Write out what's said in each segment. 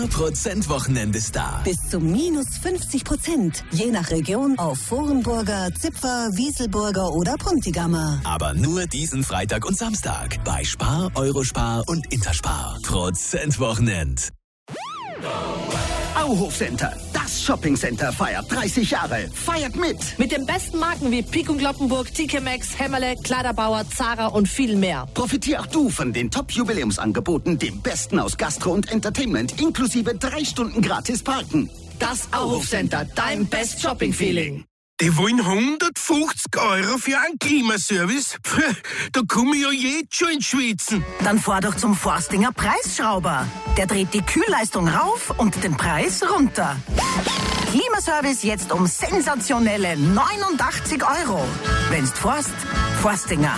% Wochenende-Star. Bis zu minus 50%. Je nach Region auf Vorenburger, Zipfer, Wieselburger oder Pontigammer. Aber nur diesen Freitag und Samstag bei Spar, Eurospar und Interspar. Prozentwochenend. Auhof-Center, das Shoppingcenter feiert 30 Jahre. Feiert mit! Mit den besten Marken wie Pik und Kloppenburg, TK Maxx, Hämmerle, Kleiderbauer, Zara und viel mehr. Profitier auch du von den Top-Jubiläumsangeboten, dem Besten aus Gastro und Entertainment, inklusive 3 Stunden gratis Parken. Das Auhof-Center, dein Best-Shopping-Feeling. Die wollen 150 € für einen Klimaservice? Da komme ich ja jetzt schon ins Schwitzen. Dann fahr doch zum Forstinger Preisschrauber. Der dreht die Kühlleistung rauf und den Preis runter. Klimaservice jetzt um sensationelle 89 €. Wenn's forst, Forstinger.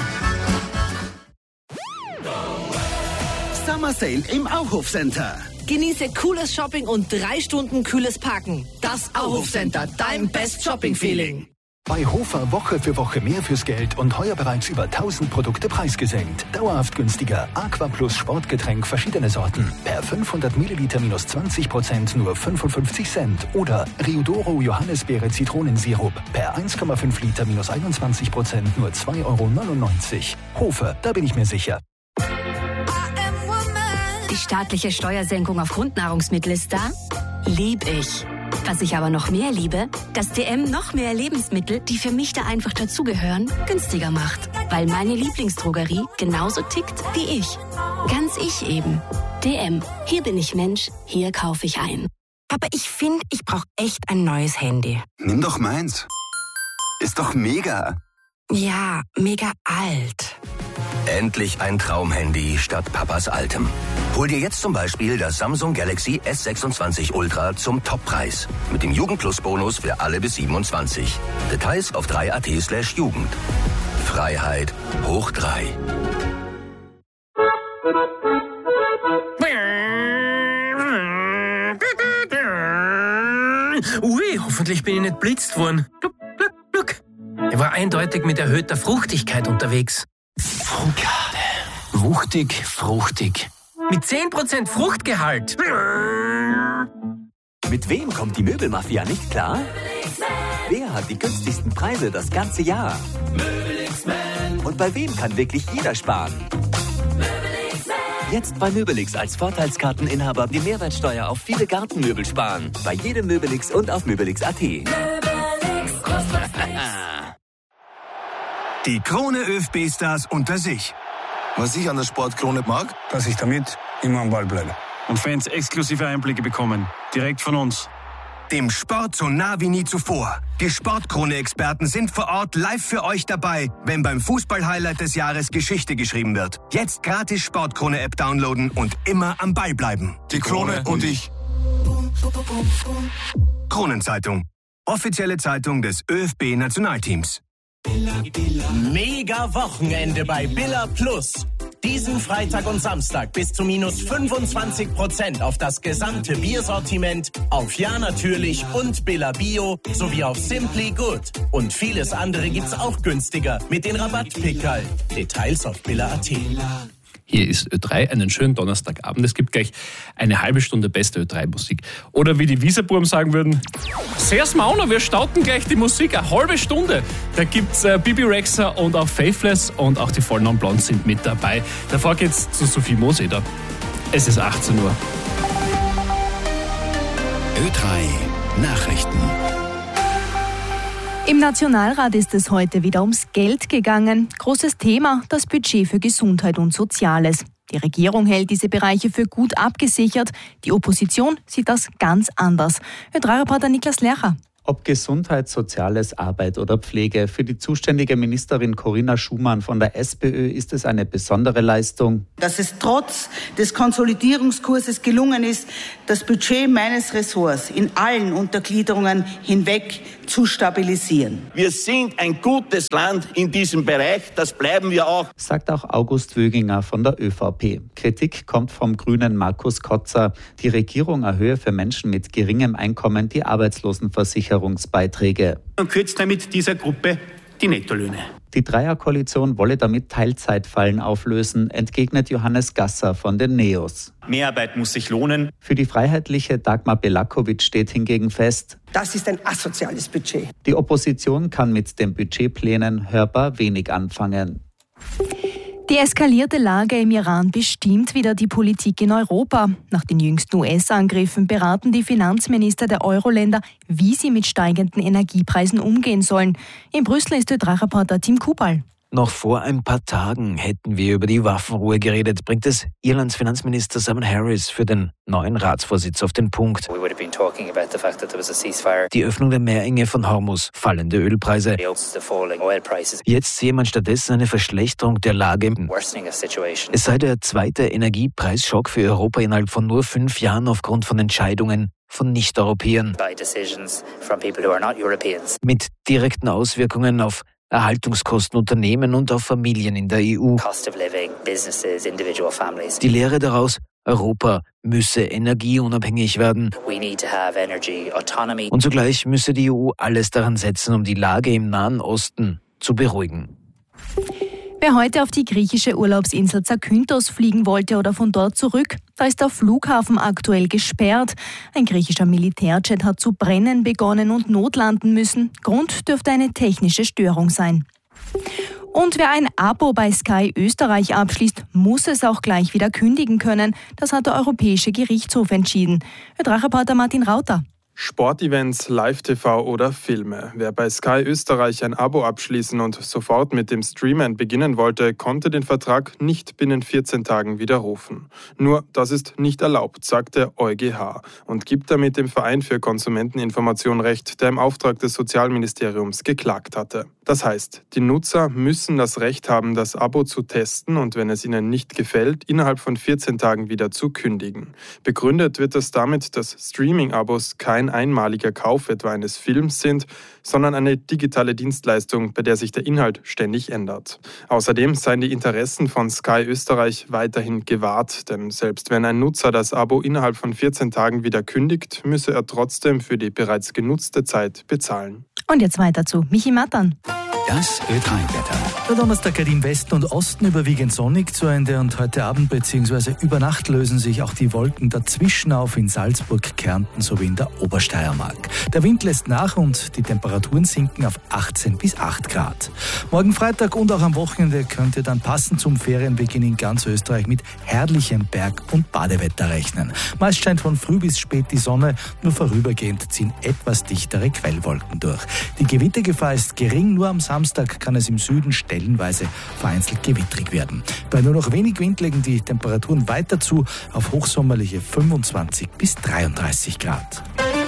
Summer Sale im Auhof-Center. Genieße cooles Shopping und 3 Stunden kühles Parken. Das Auhof-Center, dein Best-Shopping-Feeling. Bei Hofer Woche für Woche mehr fürs Geld und heuer bereits über 1000 Produkte preisgesenkt. Dauerhaft günstiger. Aqua Plus Sportgetränk verschiedene Sorten. Per 500 Milliliter minus 20% nur 55 Cent. Oder Riodoro Johannisbeere Zitronensirup. Per 1,5 Liter minus 21% nur 2,99 €. Hofer, da bin ich mir sicher. Die staatliche Steuersenkung auf Grundnahrungsmittel ist da? Lieb ich. Was ich aber noch mehr liebe, dass DM noch mehr Lebensmittel, die für mich da einfach dazugehören, günstiger macht. Weil meine Lieblingsdrogerie genauso tickt wie ich. Ganz ich eben. DM. Hier bin ich Mensch, hier kaufe ich ein. Aber ich finde, ich brauche echt ein neues Handy. Nimm doch meins. Ist doch mega. Ja, mega alt. Endlich ein Traumhandy statt Papas altem. Hol dir jetzt zum Beispiel das Samsung Galaxy S26 Ultra zum Toppreis. Mit dem Jugend-Plus-Bonus für alle bis 27. Details auf 3.at/Jugend. Freiheit hoch 3. Ui, hoffentlich bin ich nicht blitzt worden. Look. Er war eindeutig mit erhöhter Fruchtigkeit unterwegs. Frucade. Wuchtig, fruchtig. Mit 10% Fruchtgehalt. Mit wem kommt die Möbelmafia nicht klar? Wer hat die günstigsten Preise das ganze Jahr? Und bei wem kann wirklich jeder sparen? Jetzt bei Möbelix als Vorteilskarteninhaber die Mehrwertsteuer auf viele Gartenmöbel sparen. Bei jedem Möbelix und auf Möbelix.at. Die Krone ÖFB-Stars unter sich. Was ich an der Sportkrone mag, dass ich damit immer am Ball bleibe. Und Fans exklusive Einblicke bekommen. Direkt von uns. Dem Sport so nah wie nie zuvor. Die Sportkrone-Experten sind vor Ort live für euch dabei, wenn beim Fußball-Highlight des Jahres Geschichte geschrieben wird. Jetzt gratis Sportkrone-App downloaden und immer am Ball bleiben. Die Krone und ich. Kronenzeitung. Offizielle Zeitung des ÖFB-Nationalteams. Mega Wochenende bei Billa Plus. Diesen Freitag und Samstag bis zu minus 25% auf das gesamte Biersortiment, auf Ja natürlich und Billa Bio sowie auf Simply Good. Und vieles andere gibt's auch günstiger mit den Rabattpickerl. Details auf billa.at. Hier ist Ö3, einen schönen Donnerstagabend. Es gibt gleich eine halbe Stunde beste Ö3-Musik. Oder wie die Wieserburm sagen würden, Sehr's Mauner, wir starten gleich die Musik, eine halbe Stunde. Da gibt's Bibi Rexha und auch Faithless und auch die Vollen und Blond sind mit dabei. Davor geht's zu Sophie Moseder. Es ist 18 Uhr. Ö3 Nachrichten. Im Nationalrat ist es heute wieder ums Geld gegangen. Großes Thema, das Budget für Gesundheit und Soziales. Die Regierung hält diese Bereiche für gut abgesichert. Die Opposition sieht das ganz anders. Ö3-Reporter Niklas Lercher. Ob Gesundheit, Soziales, Arbeit oder Pflege, für die zuständige Ministerin Corinna Schumann von der SPÖ ist es eine besondere Leistung. Dass es trotz des Konsolidierungskurses gelungen ist, das Budget meines Ressorts in allen Untergliederungen hinweg zu stabilisieren. Wir sind ein gutes Land in diesem Bereich, das bleiben wir auch, sagt auch August Wöginger von der ÖVP. Kritik kommt vom Grünen Markus Kotzer. Die Regierung erhöhe für Menschen mit geringem Einkommen die Arbeitslosenversicherungsbeiträge. Und kürzt damit dieser Gruppe die Nettolöhne. Die Dreierkoalition wolle damit Teilzeitfallen auflösen, entgegnet Johannes Gasser von den NEOS. Mehrarbeit muss sich lohnen. Für die Freiheitliche Dagmar Belakovic steht hingegen fest: Das ist ein asoziales Budget. Die Opposition kann mit den Budgetplänen hörbar wenig anfangen. Die eskalierte Lage im Iran bestimmt wieder die Politik in Europa. Nach den jüngsten US-Angriffen beraten die Finanzminister der Euro-Länder, wie sie mit steigenden Energiepreisen umgehen sollen. In Brüssel ist Ö3-Reporter Tim Kubal. Noch vor ein paar Tagen hätten wir über die Waffenruhe geredet. Bringt es Irlands Finanzminister Simon Harris für den neuen Ratsvorsitz auf den Punkt. Die Öffnung der Meerenge von Hormuz, fallende Ölpreise. Jetzt sehe man stattdessen eine Verschlechterung der Lage. Es sei der zweite Energiepreisschock für Europa innerhalb von nur 5 Jahren aufgrund von Entscheidungen von Nicht-Europäern. Mit direkten Auswirkungen auf Erhaltungskosten, Unternehmen und auf Familien in der EU. Die Lehre daraus: Europa müsse energieunabhängig werden. Und zugleich müsse die EU alles daran setzen, um die Lage im Nahen Osten zu beruhigen. Wer heute auf die griechische Urlaubsinsel Zakynthos fliegen wollte oder von dort zurück, da ist der Flughafen aktuell gesperrt. Ein griechischer Militärjet hat zu brennen begonnen und notlanden müssen. Grund dürfte eine technische Störung sein. Und wer ein Abo bei Sky Österreich abschließt, muss es auch gleich wieder kündigen können. Das hat der Europäische Gerichtshof entschieden. Ö3-Reporter Martin Rauter. Sportevents, Live-TV oder Filme. Wer bei Sky Österreich ein Abo abschließen und sofort mit dem Streamen beginnen wollte, konnte den Vertrag nicht binnen 14 Tagen widerrufen. Nur, das ist nicht erlaubt, sagt der EuGH und gibt damit dem Verein für Konsumenteninformation Recht, der im Auftrag des Sozialministeriums geklagt hatte. Das heißt, die Nutzer müssen das Recht haben, das Abo zu testen und, wenn es ihnen nicht gefällt, innerhalb von 14 Tagen wieder zu kündigen. Begründet wird das damit, dass Streaming-Abos kein einmaliger Kauf etwa eines Films sind, sondern eine digitale Dienstleistung, bei der sich der Inhalt ständig ändert. Außerdem seien die Interessen von Sky Österreich weiterhin gewahrt, denn selbst wenn ein Nutzer das Abo innerhalb von 14 Tagen wieder kündigt, müsse er trotzdem für die bereits genutzte Zeit bezahlen. Und jetzt weiter zu Michi Mattern. Das Ö3-Wetter. Der Donnerstag geht im Westen und Osten überwiegend sonnig zu Ende und heute Abend bzw. über Nacht lösen sich auch die Wolken dazwischen auf in Salzburg, Kärnten sowie in der Obersteiermark. Der Wind lässt nach und die Temperaturen sinken auf 18 bis 8 Grad. Morgen Freitag und auch am Wochenende könnt ihr dann passend zum Ferienbeginn in ganz Österreich mit herrlichem Berg- und Badewetter rechnen. Meist scheint von früh bis spät die Sonne, nur vorübergehend ziehen etwas dichtere Quellwolken durch. Die Gewittergefahr ist gering, nur am Samstag kann es im Süden stellenweise vereinzelt gewittrig werden. Bei nur noch wenig Wind legen die Temperaturen weiter zu auf hochsommerliche 25 bis 33 Grad.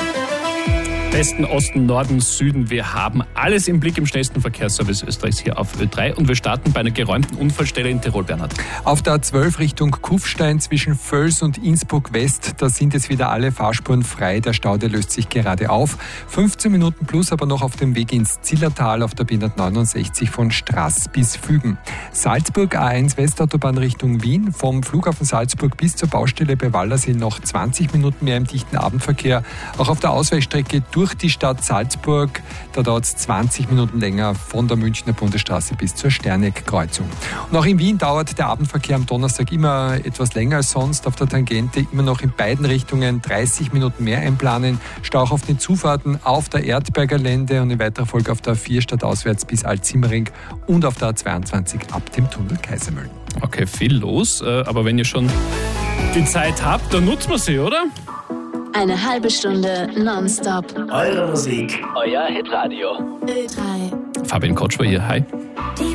Westen, Osten, Norden, Süden. Wir haben alles im Blick im schnellsten Verkehrsservice Österreichs hier auf Ö3 und wir starten bei einer geräumten Unfallstelle in Tirol, Bernhard. Auf der A12 Richtung Kufstein zwischen Völs und Innsbruck West, da sind jetzt wieder alle Fahrspuren frei. Der Staude löst sich gerade auf. 15 Minuten plus aber noch auf dem Weg ins Zillertal auf der B169 von Straß bis Fügen. Salzburg A1 Westautobahn Richtung Wien, vom Flughafen Salzburg bis zur Baustelle bei Wallersee noch 20 Minuten mehr im dichten Abendverkehr. Auch auf der Ausweichstrecke durch die Stadt Salzburg, da dauert es 20 Minuten länger von der Münchner Bundesstraße bis zur Sterneck-Kreuzung. Und auch in Wien dauert der Abendverkehr am Donnerstag immer etwas länger als sonst. Auf der Tangente immer noch in beiden Richtungen 30 Minuten mehr einplanen. Stau auch auf den Zufahrten auf der Erdberger Lände und in weiterer Folge auf der A4 stadtauswärts bis Altsimmering und auf der A22 ab dem Tunnel Kaisermühlen. Okay, viel los, aber wenn ihr schon die Zeit habt, dann nutzt man sie, oder? Eine halbe Stunde nonstop. Eure Musik, euer Hitradio. Ö3. Fabian Kotschwer hier, hi.